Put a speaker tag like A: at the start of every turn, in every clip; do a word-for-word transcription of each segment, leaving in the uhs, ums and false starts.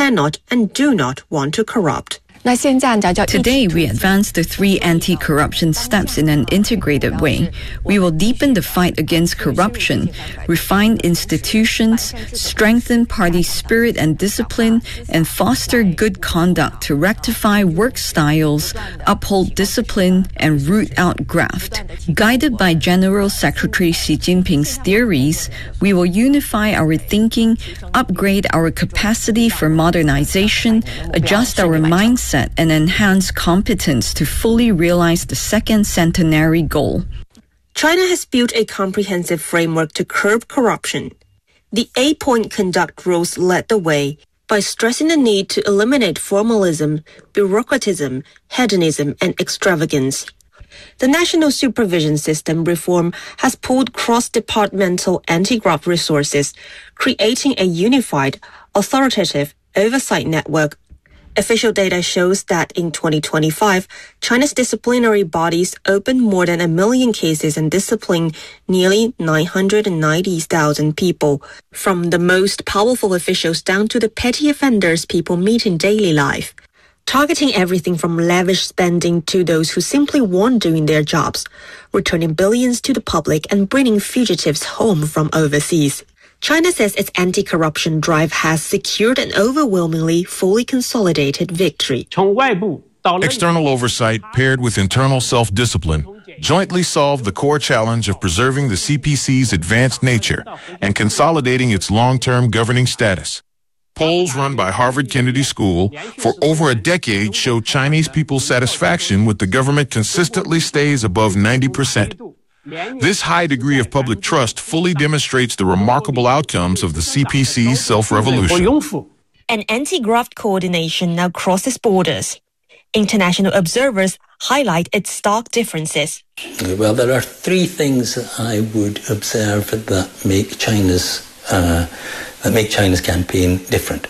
A: cannot and do not want to corrupt.
B: Today, we advance the three anti-corruption steps in an integrated way. We will deepen the fight against corruption, refine institutions, strengthen party spirit and discipline, and foster good conduct to rectify work styles, uphold discipline, and root out graft. Guided by General Secretary Xi Jinping's theories, we will unify our thinking, upgrade our capacity for modernization, adjust our mindset, and enhance competence to fully realize the second centenary goal.
A: China has built a comprehensive framework to curb corruption. The eight-point conduct rules led the way by stressing the need to eliminate formalism, bureaucratism, hedonism, and extravagance. The National Supervision System reform has pooled cross-departmental anti-graft resources, creating a unified, authoritative oversight network. Official data shows that in twenty twenty-five, China's disciplinary bodies opened more than a million cases and disciplined nearly nine hundred ninety thousand people, from the most powerful officials down to the petty offenders people meet in daily life, targeting everything from lavish spending to those who simply weren't doing their jobs, returning billions to the public and bringing fugitives home from overseas. China says its anti-corruption drive has secured an overwhelmingly fully consolidated victory.
C: External oversight paired with internal self-discipline jointly solve the core challenge of preserving the C P C's advanced nature and consolidating its long-term governing status. Polls run by Harvard Kennedy School for over a decade show Chinese people's satisfaction with the government consistently stays above ninety percent. This high degree of public trust fully demonstrates the remarkable outcomes of the C P C's self-revolution.
A: And anti-graft coordination now crosses borders. International observers highlight its stark differences.
D: Well, there are three things that I would observe that make China's uh, that make China's campaign different.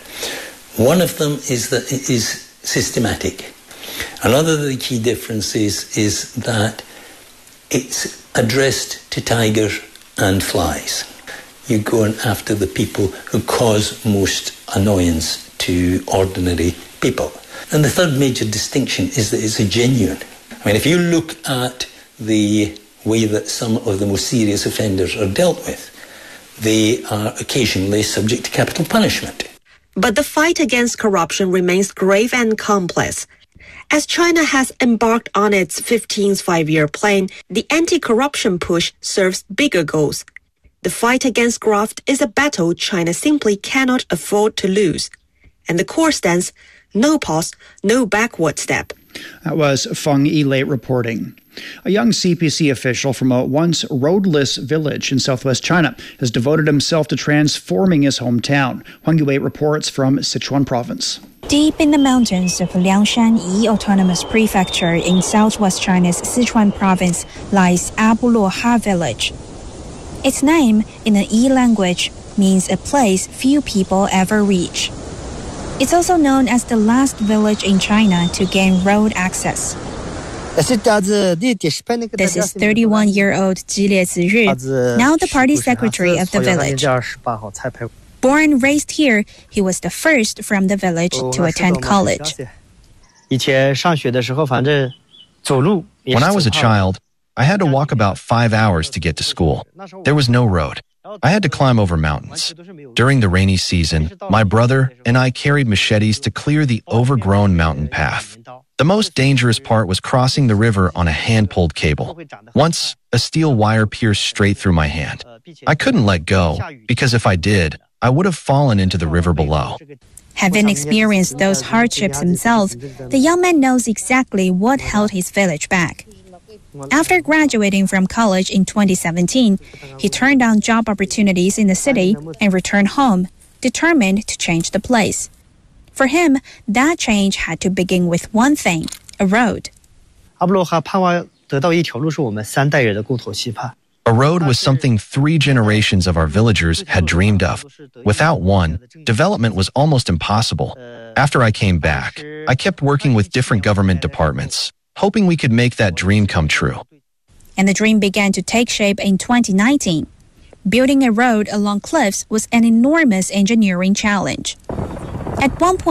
D: One of them is that it is systematic. Another of the key differences is that it's addressed to tigers and flies. You're going after the people who cause most annoyance to ordinary people. And the third major distinction is that it's a genuine. I mean, if you look at the way that some of the most serious offenders are dealt with, they are occasionally subject to capital punishment.
A: But the fight against corruption remains grave and complex. As China has embarked on its fifteenth five-year plan, the anti-corruption push serves bigger goals. The fight against graft is a battle China simply cannot afford to lose. And the core stands, no pause, no backward step.
E: That was Feng Yilei reporting. A young C P C official from a once roadless village in southwest China has devoted himself to transforming his hometown. Huang Yilei reports from Sichuan province.
F: Deep in the mountains of Liangshan Yi Autonomous Prefecture in southwest China's Sichuan province lies Abuluo Ha Village. Its name, in the Yi language, means a place few people ever reach. It's also known as the last village in China to gain road access. This is thirty-one-year-old Ji Liezhi, now the party secretary of the village. Born and raised here, he was the first from the village to attend college.
G: When I was a child, I had to walk about five hours to get to school. There was no road. I had to climb over mountains. During the rainy season, my brother and I carried machetes to clear the overgrown mountain path. The most dangerous part was crossing the river on a hand-pulled cable. Once, a steel wire pierced straight through my hand. I couldn't let go, because if I did, I would have fallen into the river below.
F: Having experienced those hardships himself, the young man knows exactly what held his village back. After graduating from college in twenty seventeen, he turned down job opportunities in the city and returned home, determined to change the place. For him, that change had to begin with one thing, a road.
G: A road was something three generations of our villagers had dreamed of. Without one, development was almost impossible. After I came back, I kept working with different government departments, hoping we could make that dream come true.
F: And the dream began to take shape in twenty nineteen. Building a road along cliffs was an enormous engineering challenge. At one point,